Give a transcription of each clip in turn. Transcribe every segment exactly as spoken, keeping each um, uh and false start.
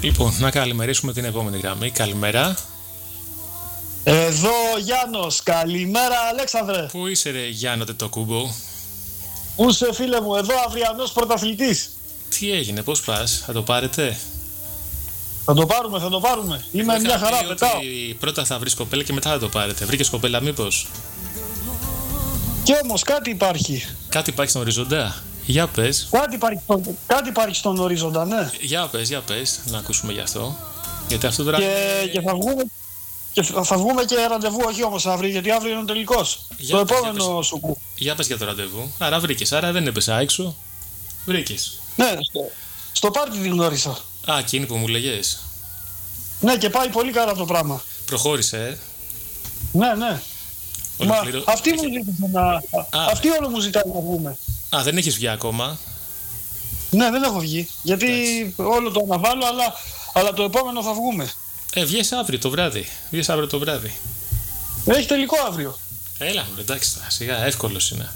Λοιπόν, να καλημερίσουμε την επόμενη γραμμή. Καλημέρα. Εδώ Γιάννος, καλημέρα Αλέξανδρε. Πού είσαι ρε Γιάννο Τετοκούμπο? Πού είσαι φίλε μου, εδώ αυριανός πρωταθλητής. Τι έγινε, πώς πας, θα το πάρετε? Θα το πάρουμε, θα το πάρουμε. Είμαι μια χαρά, πετάω. Πρώτα θα βρεις κοπέλα και μετά θα το πάρετε. Βρήκες κοπέλα μήπως? Κι όμως κάτι υπάρχει. Κάτι υπάρχει στον οριζοντά. Για πες. Κάτι υπάρχει, κάτι υπάρχει στον ορίζοντα, ναι. Για πες, για πες, να ακούσουμε γι' αυτό. Γιατί αυτό τώρα... Και, και, θα, βγούμε, και θα βγούμε και ραντεβού, όχι όμως αύριο, γιατί αύριο είναι ο τελικός. Για το πες, επόμενο για πες. σου που. Για πες για το ραντεβού. Άρα βρήκες, άρα δεν έπεσα έξω. Βρήκες. Ναι, στο, στο πάρτι την γνώρισα. Α, εκείνη που μου λέγες. Ναι, και πάει πολύ καλά το πράγμα. Προχώρησε, ε. Ναι, ναι. Ολοκληρω... Μα, αυτή, μου ζήτησε να... Α, αυτή όλο μου ζητάει να βγούμε. Α, δεν έχεις βγει ακόμα. Ναι, δεν έχω βγει. Γιατί Εντάξει. όλο το αναβάλω, αλλά, αλλά το επόμενο θα βγούμε. Ε, βγες αύριο το βράδυ. Βγες αύριο το βράδυ. Έχει τελικό αύριο. Έλα, εντάξει, σιγά, εύκολος είναι.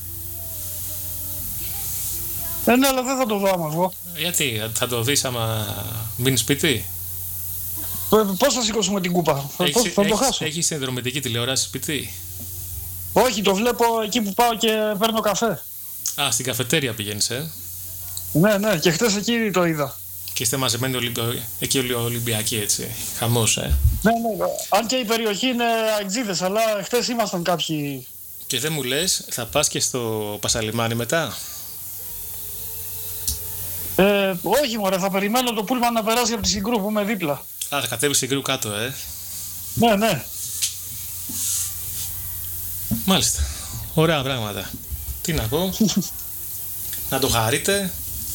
Ε, ναι, αλλά δεν θα το δω άμα βγω. Γιατί, θα το δεις άμα μείνεις σπίτι? Πώς θα σηκώσουμε την κούπα, Έχεις, πώς θα το έχεις, χάσω. έχεις συνδρομητική τηλεόραση σπίτι? Όχι, το βλέπω εκεί που πάω και παίρνω καφέ. Α, στην καφετέρια πηγαίνεις, ε. Ναι, ναι, και χτες εκεί το είδα. Και είστε μαζεμένοι Ολυμπι... εκεί όλοι οι Ολυμπιακοί, έτσι. Χαμός, ε. Ναι, ναι, αν και η περιοχή είναι αεξίδες, αλλά χτες ήμασταν κάποιοι. Και δεν μου λες, θα πας και στο Πασαλιμάνι μετά? Ε, όχι μωρέ, θα περιμένω το πούλμαν να περάσει από τη Συγκρού που είμαι δίπλα. Α, θα κατέβεις Συγκρού κάτω, ε. Ναι, ναι. Μάλιστα. Ωραία πράγματα. Τι να πω. Να το χαρείτε.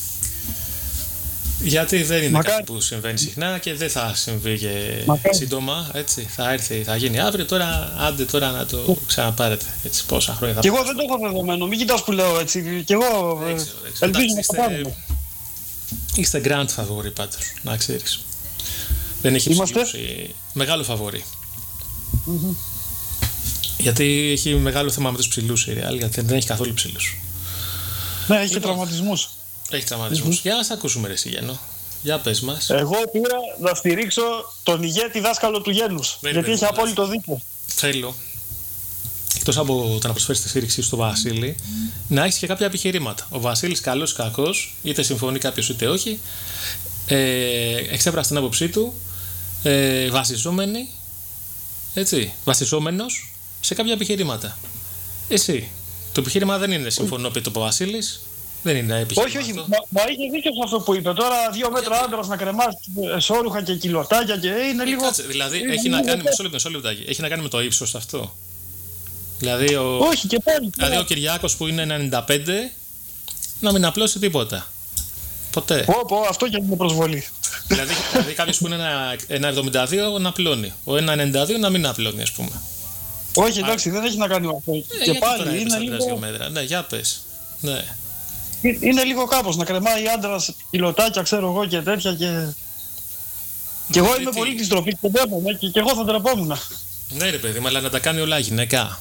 Γιατί δεν είναι Μακάρι. κάτι που συμβαίνει συχνά και δεν θα συμβεί και Μακάρι. σύντομα. Έτσι. Θα έρθει, θα γίνει αύριο. Τώρα, άντε τώρα να το ξαναπάρετε. Έτσι, πόσα χρόνια θα Κι εγώ δεν το έχω δεδομένο, μην κοιτάς που λέω έτσι. Κι εγώ Δεν ξέρω, δεν ξέρω. ελπίζω να Εντάξει, το πάρουμε. Είστε grand favori πάντως, να ξέρεις. Δεν έχει Είμαστε. ψηλούς. Μεγάλο favori. Mm-hmm. Γιατί έχει μεγάλο θέμα με τους ψηλούς η Real, γιατί δεν έχει καθόλου ψηλούς. Ναι, έχει Λοιπόν. και τραυματισμούς. Έχει τραυματισμούς. Mm-hmm. Για να σε ακούσουμε ρε Σιγένο. Για πες μας. Εγώ πήρα να στηρίξω τον ηγέτη δάσκαλο του Γένους. Δεν γιατί είναι έχει καλά. απόλυτο δίκιο. Θέλω, εκτός από το να προσφέρεις τη στήριξή σου στο Βασίλη, να έχεις και κάποια επιχειρήματα. Ο Βασίλης, καλός ή κακός, είτε συμφωνεί κάποιος είτε όχι, ε, εξέφρασε την άποψή του, ε, βασιζόμενη, έτσι, βασιζόμενος σε κάποια επιχειρήματα. Εσύ, το επιχείρημα δεν είναι συμφωνώ πει το Βασίλης, δεν είναι επιχείρημα. Όχι, όχι, αυτό. μα, μα είχε δίκιο σε αυτό που είπε. Τώρα δύο μέτρα άντρας να κρεμάς σόρουχα και κιλοτάκια και είναι λίγο. Κάτσε, δηλαδή είναι έχει λίγο να κάνει, λεπτό. μισό λεπτό, μισό λεπτάκι. Έχει να κάνει με το ύψος αυτό. Δηλαδή ο, Όχι, και πάλι. δηλαδή ο Κυριάκος που είναι ενενήντα πέντε να μην απλώσει τίποτα. Ποτέ. Πω, πω, αυτό και είναι προσβολή. δηλαδή δηλαδή κάποιος που είναι ένα, ένα εβδομήντα δύο να απλώνει. Ο ένα ενενήντα δύο να μην απλώνει, ας πούμε. Όχι, εντάξει, δεν έχει να κάνει με αυτό. Ε, και γιατί τώρα πάλι είπες είναι να πειράζει δύο λίγο, μέτρα. Ναι, για πες. Ναι. είναι λίγο κάπως να κρεμάει άντρας κιλοτάκια, ξέρω εγώ και τέτοια. Και, και εγώ Δηλαδή είμαι τι- πολύ της τροφής και ντρέπομαι και, και εγώ θα ντρεπόμουν. Ναι, ρε παιδί μου, αλλά να τα κάνει όλα γυναίκα.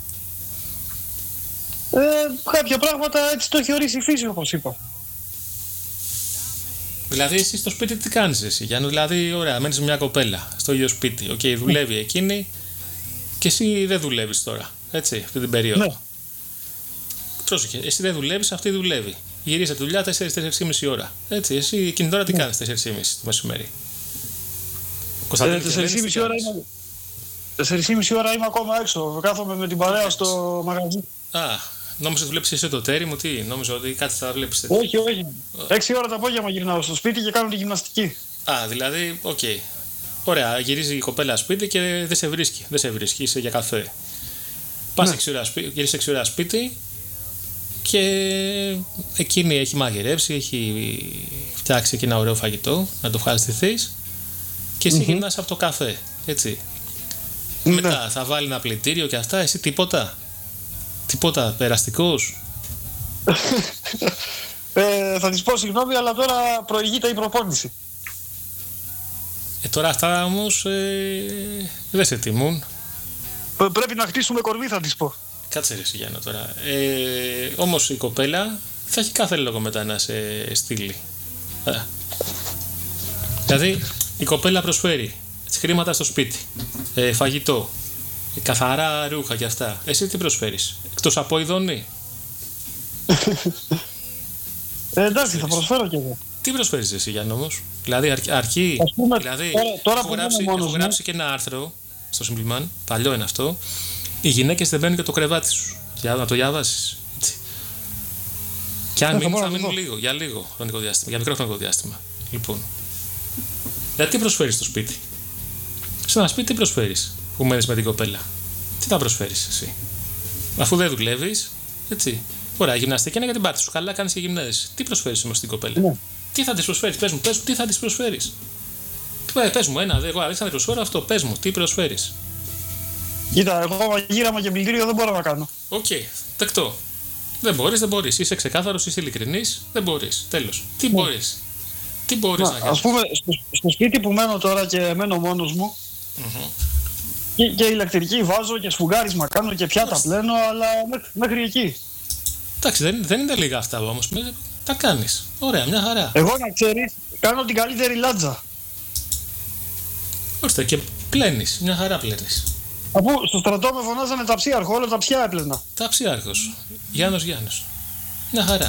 Ε, κάποια πράγματα έτσι το έχει ορίσει η φύση, όπως είπα. Δηλαδή, εσύ στο σπίτι τι κάνεις εσύ, Γιάννη? Δηλαδή, ωραία, μένεις με μια κοπέλα στο ίδιο σπίτι. Οκ, okay, δουλεύει εκείνη και εσύ δεν δουλεύεις τώρα. Έτσι, αυτή την περίοδο. Ναι. Πρόσεχε, εσύ δεν δουλεύεις, αυτή δουλεύει. Γυρίζει από τη δουλειά τέσσερις με τέσσερις και μισή ώρα. Έτσι, εσύ εκείνη τώρα τι Ναι. κάνεις τέσσερις και μισή το μεσημέρι? Ε, Κωνσταντίνο, τέσσερις και μισή ώρα είμαι, τέσσερις και μισή ώρα είμαι ακόμα έξω. Κάθομαι με την παρέα στο μαγαζί. Α, νόμιζα ότι βλέπεις εσύ το τέρι μου, τι, νόμιζα ότι κάτι θα βλέπεις τέτοιο. Όχι, όχι. Έξι ώρα το απόγευμα γυρνάω στο σπίτι και κάνω τη γυμναστική. Α, δηλαδή, οκ. Okay. Ωραία, γυρίζει η κοπέλα σπίτι και δεν σε βρίσκει. Δεν σε βρίσκει, είσαι για καφέ. Πας Ναι. έξι ώρα σπίτι, γυρίζεις έξι ώρα σπίτι και εκείνη έχει μαγειρέψει, έχει φτιάξει και ένα ωραίο φαγητό, να το ευχαριστηθείς και εσύ Mm-hmm. γυρνάς από το καφέ, έτσι. Ναι. Μετά θα βάλει ένα πλυντήριο και αυτά, εσύ τίποτα. Τίποτα, περαστικός. Ε, θα της πω συγγνώμη, αλλά τώρα προηγείται η προπόνηση. Ε, τώρα αυτά όμως ε, δεν σε τιμούν. Π- Πρέπει να χτίσουμε κορμί, θα της πω. Κάτσε ρε εσύ, Γιάννο, τώρα. Ε, όμως η κοπέλα θα έχει κάθε λόγο μετά να σε στείλει. Ε. Δηλαδή, Η κοπέλα προσφέρει έτσι, χρήματα στο σπίτι, ε, φαγητό, καθαρά ρούχα και αυτά. Εσύ τι προσφέρεις, εκτός από ειδονή? Ε, εντάξει, θα προσφέρω κι εγώ. Τι προσφέρεις εσύ, Γιάννη, όμως? Δηλαδή, αρ, αρκεί. Ας πούμε, δηλαδή, τώρα, τώρα έχω, που γράψει, είμαι μόνος έχω μου, γράψει και ένα άρθρο στο Simpleman, παλιό είναι αυτό. Οι γυναίκες δεν μπαίνουν και το κρεβάτι σου. Για να το διαβάσεις. Έτσι. Και αν Ε, θα μείνουν, μπορώ θα να το μείνουν δω. λίγο, για λίγο χρονικό διάστημα. Για μικρό χρονικό διάστημα. Λοιπόν. Δηλαδή, τι προσφέρεις στο σπίτι? Σε ένα σπίτι, τι προσφέρεις που μένεις με την κοπέλα? Τι θα προσφέρεις εσύ? Αφού δεν δουλεύεις, έτσι. Ωραία, γυμναστική είναι για την πάρτι σου. Καλά κάνεις και γυμνάζεσαι. Τι προσφέρεις όμως στην κοπέλα? Ναι. Τι θα της προσφέρεις? Πες μου, πες μου, τι θα της προσφέρεις? Πες, πες μου, ένα, εγώ αλήθεια να προσφέρω αυτό. Πες μου, τι προσφέρεις? Κοίτα, εγώ μαγείραμα και πλυντήριο δεν μπορώ να κάνω. Οκ, okay, δεκτό. Δεν μπορείς, δεν μπορείς. Είσαι ξεκάθαρος, είσαι ειλικρινής. Δεν μπορείς. Τέλος. Τι μπορείς? Τι μπορείς να, να κάνεις? Ας πούμε, στο, στο σπίτι που μένω τώρα και μένω μόνος μου, Mm-hmm. και, και ηλεκτρική βάζω και σφουγγάρισμα κάνω και πιάτα πλένω, αλλά μέχρι, μέχρι εκεί. Εντάξει, δεν, δεν είναι λίγα αυτά όμως. Τα κάνεις. Ωραία, μια χαρά. Εγώ να ξέρεις, κάνω την καλύτερη λάτζα. Ορίστε, και πλένεις. Μια χαρά πλένεις. Αφού στο στρατό με φωνάζανε ταψίαρχο, όλα τα ψιά έπλαινα. Ταψίαρχος. Γιάννος Γιάννος. Μια χαρά.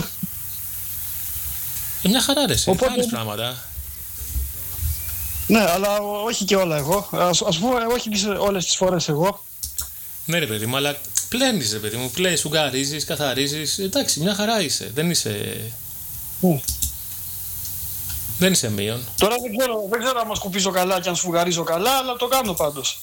ε, μια χαρά ρε εσύ. Οπότε... Κάνεις πράγματα. Ναι, αλλά όχι και όλα εγώ. Ας, ας πούμε, όχι τις, όλες τις φορές εγώ. Ναι ρε παιδί μου, αλλά πλένεις ρε παιδί μου. Πλένεις, σουγκαρίζεις, καθαρίζεις. Εντάξει, μια χαρά είσαι. Δεν είσαι... Mm. Δεν είσαι μείον. Τώρα δεν ξέρω, δεν ξέρω αν σκουπίζω καλά και αν σφουγγαρίζω καλά, αλλά το κάνω πάντως.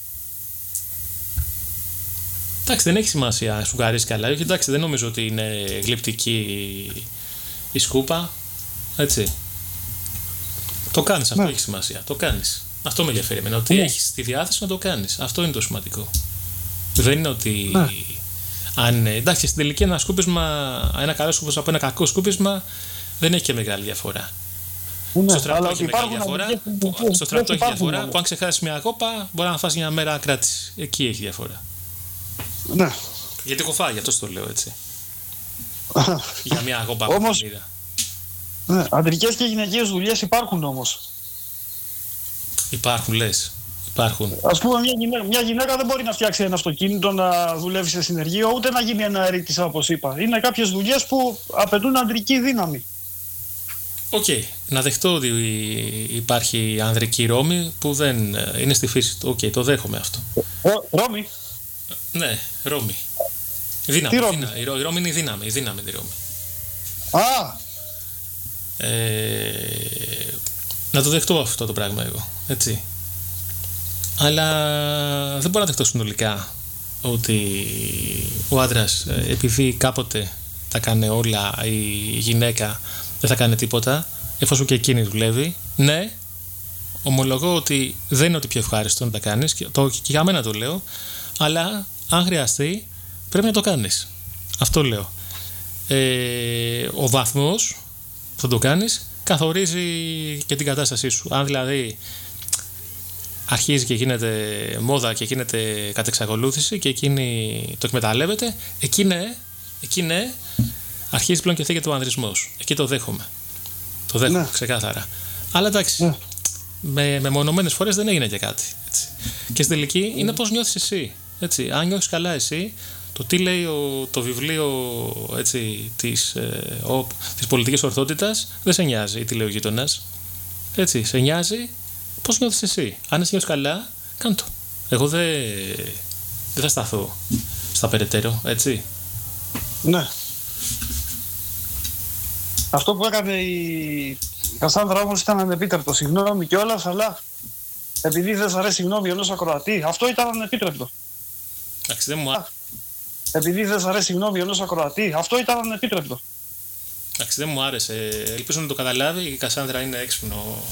Εντάξει, δεν έχει σημασία σου γαρίσει καλά. Όχι, εντάξει, δεν νομίζω ότι είναι γλυπτική η σκούπα. Έτσι. Το κάνεις, αυτό ναι. έχει σημασία. Το κάνεις. Αυτό με ενδιαφέρει εμένα. Ότι ναι. έχεις τη διάθεση να το κάνεις. Αυτό είναι το σημαντικό. Δεν είναι ότι. Ναι. Αν, εντάξει, στην τελική ένα σκούπισμα, ένα καλό σκούπισμα από ένα κακό σκούπισμα δεν έχει και μεγάλη διαφορά. Ναι, στο στρατό έχει μεγάλη διαφορά. Που, στο στρατό έχει διαφορά που αν ξεχάσει μια κόπα μπορεί να φας μια μέρα κράτηση. Εκεί έχει διαφορά. Ναι. Γιατί έχω φάει, γι' αυτό το λέω έτσι. Για μια κόπα που όμως, την είδα. Ναι, αντρικές και γυναικείες δουλειές υπάρχουν όμως. Υπάρχουν, λες. Υπάρχουν. Ας πούμε, μια γυναίκα, μια γυναίκα δεν μπορεί να φτιάξει ένα αυτοκίνητο, να δουλεύει σε συνεργείο, ούτε να γίνει ένα ερήτησα, όπως είπα. Είναι κάποιες δουλειές που απαιτούν αντρική δύναμη. Οκ. Okay. Να δεχτώ ότι υπάρχει ανδρική Ρώμη που δεν είναι στη φύση του. Οκ, okay, το δέχομαι αυτό. Ο, Ρώμη. Ναι, Ρώμη. Δύναμη. Τι Ρώμη? Δύναμη. Η Ρώμη είναι η δύναμη. Η δύναμη είναι η Ρώμη. Α! Ε, να το δεχτώ αυτό το πράγμα εγώ. Έτσι. Αλλά δεν μπορώ να δεχτώ συνολικά ότι ο άντρας, επειδή κάποτε τα κάνει όλα, η γυναίκα δεν θα κάνει τίποτα, εφόσον και εκείνη δουλεύει. Ναι, ομολογώ ότι δεν είναι ότι πιο ευχάριστο να τα κάνεις, και, το, και για μένα το λέω, αλλά αν χρειαστεί πρέπει να το κάνεις. Αυτό λέω. Ε, ο βαθμός που θα το κάνεις καθορίζει και την κατάστασή σου. Αν δηλαδή αρχίζει και γίνεται μόδα και γίνεται κατ' εξακολούθηση και εκείνη το εκμεταλλεύεται, εκεί ναι, εκεί ναι, αρχίζει πλέον και θίγεται ο ανδρισμός. Εκεί το δέχομαι. Το δέχομαι, ναι. Ξεκάθαρα. Αλλά εντάξει, ναι. με, με μονομένες φορές δεν έγινε και κάτι. Έτσι. Και στην τελική είναι πώς νιώθεις εσύ. Έτσι. Αν νιώθεις καλά εσύ, το τι λέει ο, το βιβλίο έτσι, της, ε, ο, της πολιτικής ορθότητας δεν σε νοιάζει, ή τι λέει ο γείτονας. Έτσι, σε νοιάζει πώς νιώθεις εσύ. Αν εσύ νιώθεις καλά, κάνε το. Εγώ δεν δε θα σταθώ στα περαιτέρω, έτσι. Ναι. Αυτό που έκανε η Κασάνδρα όμως ήταν ανεπίτρεπτο. Συγγνώμη κιόλας, αλλά επειδή δεν σας αρέσει η γνώμη ενός ακροατή, αυτό ήταν ανεπίτρεπτο. Εντάξει, δεν μου άρεσε. Επειδή δεν σας αρέσει η γνώμη ενός ακροατή, αυτό ήταν ανεπίτρεπτο. Εντάξει, δεν μου άρεσε. Ελπίζω να το καταλάβει. Η Κασάνδρα είναι έξυπνο